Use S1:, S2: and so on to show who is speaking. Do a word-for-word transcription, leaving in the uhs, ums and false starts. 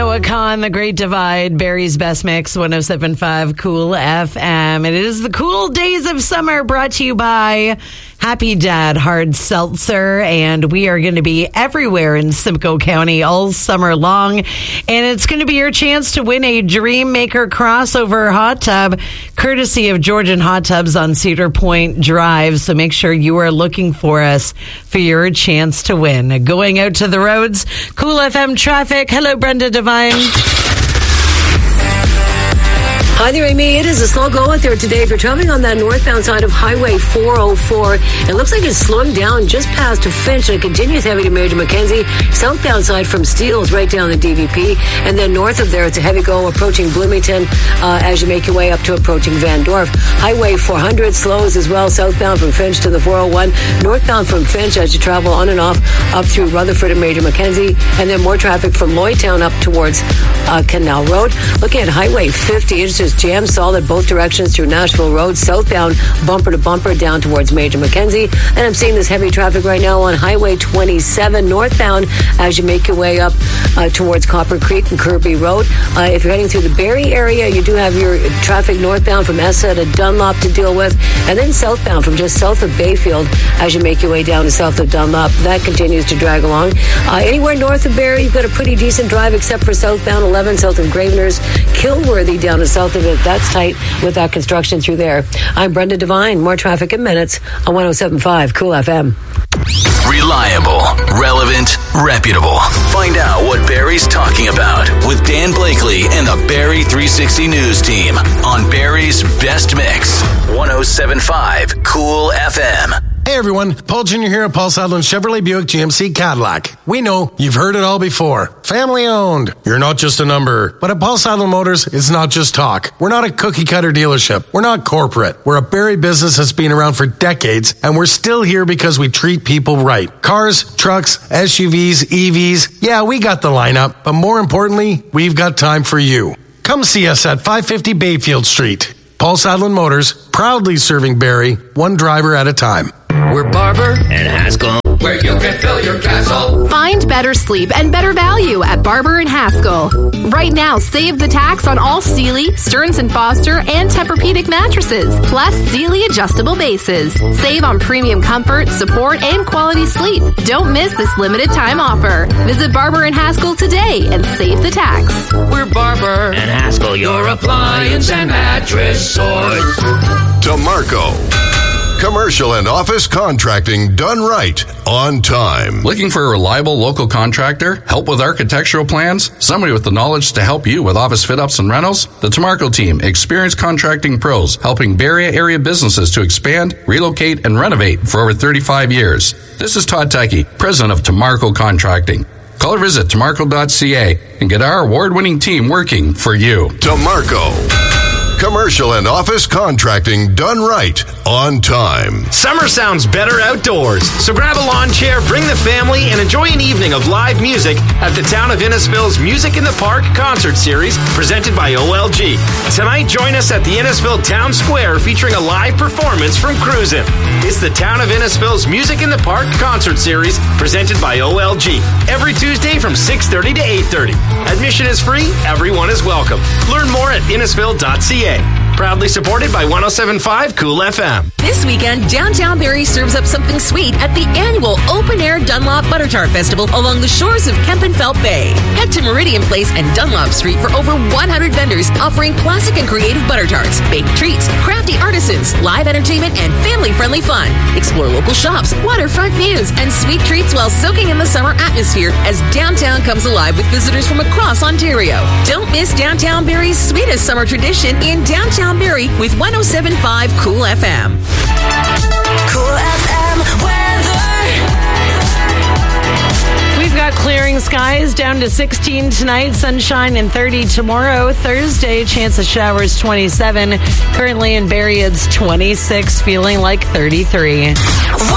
S1: Noah Kahn, The Great Divide, Barry's Best Mix, one oh seven point five Cool F M. It is the cool days of summer, brought to you by Happy Dad Hard Seltzer, and we are going to be everywhere in Simcoe County all summer long, and it's going to be your chance to win a Dream Maker crossover hot tub, courtesy of Georgian Hot Tubs on Cedar Point Drive, so make sure you are looking for us for your chance to win. Going out to the roads, Cool F M traffic. Hello, Brenda Devine.
S2: Hi there, Amy. It is a slow go out there today. If you're traveling on that northbound side of Highway four oh four, it looks like it's slowing down just past Finch and it continues heavy to Major Mackenzie. Southbound side from Steeles right down the D V P. And then north of there, it's a heavy go approaching Bloomington uh, as you make your way up to approaching Van Dorp. Highway four hundred slows as well, southbound from Finch to the four oh one. Northbound from Finch as you travel on and off up through Rutherford and Major Mackenzie. And then more traffic from Lloydtown up towards uh, Canal Road. Looking at Highway fifty, it's just jam solid both directions through Nashville Road, southbound bumper to bumper down towards Major Mackenzie. And I'm seeing this heavy traffic right now on Highway twenty-seven northbound as you make your way up uh, towards Copper Creek and Kirby Road. Uh, if you're heading through the Barrie area, you do have your traffic northbound from Essa to Dunlop to deal with, and then southbound from just south of Bayfield as you make your way down to south of Dunlop. That continues to drag along. Uh, anywhere north of Barrie, you've got a pretty decent drive except for southbound eleven south of Graveners, Kilworthy down to south of it. That's tight with that construction through there. I'm Brenda Devine. More traffic in minutes on one oh seven point five Cool F M.
S3: Reliable, relevant, reputable. Find out what Barrie's talking about with Dan Blakely and the Barrie three sixty News team on Barrie's Best Mix, one oh seven point five Cool F M.
S4: Hey everyone, Paul Junior here at Paul Sadlin Chevrolet Buick G M C Cadillac. We know you've heard it all before. Family owned. You're not just a number. But at Paul Sadlin Motors, it's not just talk. We're not a cookie cutter dealership. We're not corporate. We're a Barrie business that's been around for decades, and we're still here because we treat people right. Cars, trucks, S U Vs, E Vs. Yeah, we got the lineup, but more importantly, we've got time for you. Come see us at five fifty Bayfield Street. Paul Sadlin Motors, proudly serving Barrie, one driver at a time.
S5: We're Barber and Haskell, where you can fill your castle.
S6: Find better sleep and better value at Barber and Haskell. Right now, save the tax on all Sealy, Stearns and Foster, and Tempur-Pedic mattresses, plus Sealy adjustable bases. Save on premium comfort, support, and quality sleep. Don't miss this limited time offer. Visit Barber and Haskell today and save the tax.
S5: We're Barber and Haskell, your appliance and mattress source.
S7: DeMarco. Commercial and office contracting done right, on time.
S8: Looking for a reliable local contractor? Help with architectural plans? Somebody with the knowledge to help you with office fit-ups and rentals? The Tamarco team, experienced contracting pros, helping Barrie area businesses to expand, relocate, and renovate for over thirty-five years. This is Todd Tuckey, president of Tamarco Contracting. Call or visit tamarco dot c a and get our award-winning team working for you.
S7: DeMarco. Commercial and office contracting done right, on time.
S9: Summer sounds better outdoors, so grab a lawn chair, bring the family, and enjoy an evening of live music at the Town of Innisfil's Music in the Park concert series presented by O L G. Tonight, join us at the Innisfil Town Square featuring a live performance from Cruisin'. It's the Town of Innisfil's Music in the Park concert series presented by O L G. Every Tuesday from six thirty to eight thirty. Admission is free. Everyone is welcome. Learn more at innisfil dot c a. Proudly supported by one oh seven point five Cool F M.
S10: This weekend, Downtown Barrie serves up something sweet at the annual Open Air Dunlop Butter Tart Festival along the shores of Kempenfelt Bay. Head to Meridian Place and Dunlop Street for over one hundred vendors offering classic and creative butter tarts, baked treats, crafty artisans, live entertainment, and family-friendly fun. Explore local shops, waterfront views, and sweet treats while soaking in the summer atmosphere as downtown comes alive with visitors from across Ontario. Don't miss Downtown Barrie's sweetest summer tradition in Downtown Barrie with one oh seven point five Cool F M.
S11: Cool F M weather.
S1: We've got clearing skies down to sixteen tonight, sunshine and thirty tomorrow. Thursday, chance of showers twenty-seven. Currently in Barrie, it's twenty-six, feeling like thirty-three.